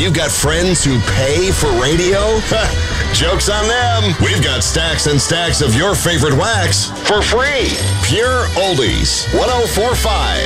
You've got friends who pay for radio? Joke's on them. We've got stacks and stacks of your favorite wax for free. Pure Oldies 104.5.